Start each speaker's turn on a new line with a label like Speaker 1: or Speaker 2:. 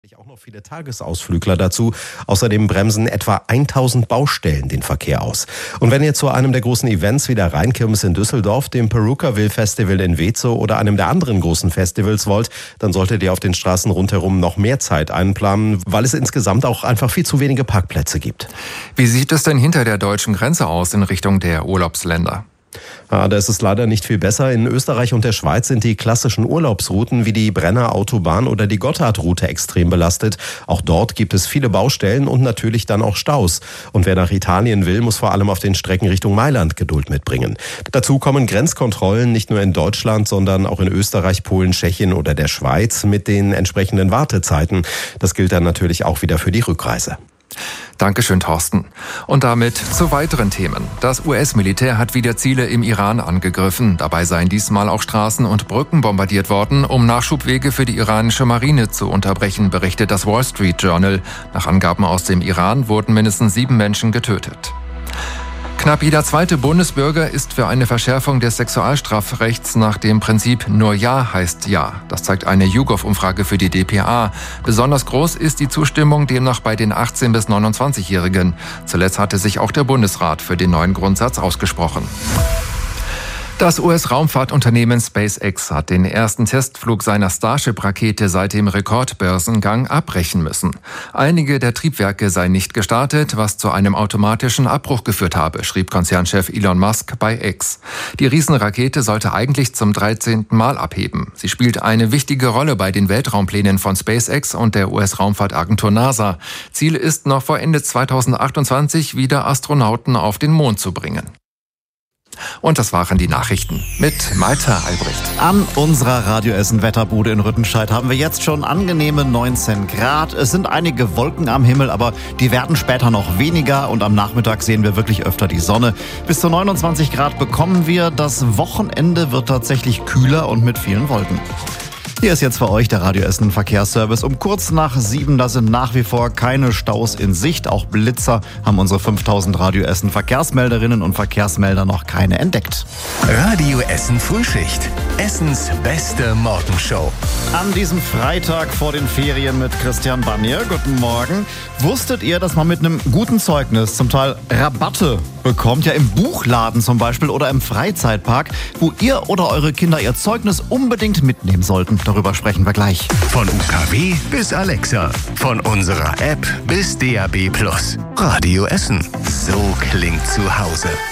Speaker 1: Auch noch viele Tagesausflügler dazu. Außerdem bremsen etwa 1000 Baustellen den Verkehr aus. Und wenn ihr zu einem der großen Events wie der Rheinkirmes in Düsseldorf, dem Perukaville Festival in Weetzow oder einem der anderen großen Festivals wollt, dann solltet ihr auf den Straßen rundherum noch mehr Zeit einplanen, weil es insgesamt auch einfach viel zu wenige Parkplätze gibt.
Speaker 2: Wie sieht es denn hinter der deutschen Grenze aus in Richtung der Urlaubsländer?
Speaker 1: Da ist es leider nicht viel besser. In Österreich und der Schweiz sind die klassischen Urlaubsrouten wie die Brenner Autobahn oder die Gotthardroute extrem belastet. Auch dort gibt es viele Baustellen und natürlich dann auch Staus. Und wer nach Italien will, muss vor allem auf den Strecken Richtung Mailand Geduld mitbringen. Dazu kommen Grenzkontrollen nicht nur in Deutschland, sondern auch in Österreich, Polen, Tschechien oder der Schweiz mit den entsprechenden Wartezeiten. Das gilt dann natürlich auch wieder für die Rückreise.
Speaker 2: Dankeschön, Thorsten. Und damit zu weiteren Themen. Das US-Militär hat wieder Ziele im Iran angegriffen. Dabei seien diesmal auch Straßen und Brücken bombardiert worden, um Nachschubwege für die iranische Marine zu unterbrechen, berichtet das Wall Street Journal. Nach Angaben aus dem Iran wurden mindestens 7 Menschen getötet. Knapp jeder zweite Bundesbürger ist für eine Verschärfung des Sexualstrafrechts nach dem Prinzip nur Ja heißt Ja. Das zeigt eine YouGov-Umfrage für die dpa. Besonders groß ist die Zustimmung demnach bei den 18- bis 29-Jährigen. Zuletzt hatte sich auch der Bundesrat für den neuen Grundsatz ausgesprochen. Das US-Raumfahrtunternehmen SpaceX hat den ersten Testflug seiner Starship-Rakete seit dem Rekordbörsengang abbrechen müssen. Einige der Triebwerke seien nicht gestartet, was zu einem automatischen Abbruch geführt habe, schrieb Konzernchef Elon Musk bei X. Die Riesenrakete sollte eigentlich zum 13. Mal abheben. Sie spielt eine wichtige Rolle bei den Weltraumplänen von SpaceX und der US-Raumfahrtagentur NASA. Ziel ist noch vor Ende 2028 wieder Astronauten auf den Mond zu bringen. Und das waren die Nachrichten mit Malte Albrecht.
Speaker 3: An unserer Radio Essen Wetterbude in Rüttenscheid haben wir jetzt schon angenehme 19 Grad. Es sind einige Wolken am Himmel, aber die werden später noch weniger und am Nachmittag sehen wir wirklich öfter die Sonne. Bis zu 29 Grad bekommen wir. Das Wochenende wird tatsächlich kühler und mit vielen Wolken. Hier ist jetzt für euch der Radio Essen Verkehrsservice um kurz nach 7. Da sind nach wie vor keine Staus in Sicht. Auch Blitzer haben unsere 5000 Radio Essen Verkehrsmelderinnen und Verkehrsmelder noch keine entdeckt.
Speaker 4: Radio Essen Frühschicht. Essens beste Morgenshow.
Speaker 3: An diesem Freitag vor den Ferien mit Christian Barnier. Guten Morgen. Wusstet ihr, dass man mit einem guten Zeugnis zum Teil Rabatte bekommt? Ja, im Buchladen zum Beispiel oder im Freizeitpark, wo ihr oder eure Kinder ihr Zeugnis unbedingt mitnehmen sollten. Darüber sprechen wir gleich.
Speaker 4: Von UKW bis Alexa. Von unserer App bis DAB+. Radio Essen. So klingt zu Hause.